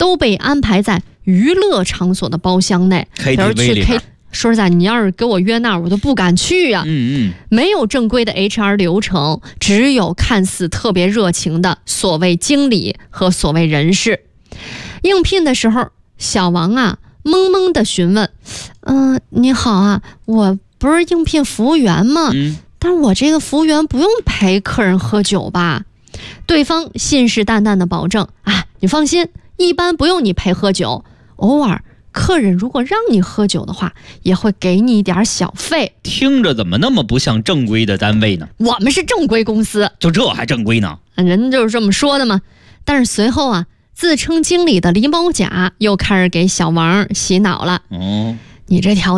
都被安排在娱乐场所的包厢内。 比如去 K， 说实在，你要是给我约那儿，我都不敢去呀。没有正规的 HR 流程，只有看似特别热情的所谓经理和所谓人事。应聘的时候，小王啊懵懵地询问：“你好啊，我不是应聘服务员吗？但是我这个服务员不用陪客人喝酒吧？”对方信誓旦旦地保证：“啊，你放心，一般不用你陪喝酒，偶尔客人如果让你喝酒的话，也会给你一点小费。” 听着怎么那么不像正规的单位呢？ 我们是正规公司。 就这还正规呢？ 人就是这么说的嘛。但是随后啊，自称经理的李某甲又开始给小王洗脑了。你这条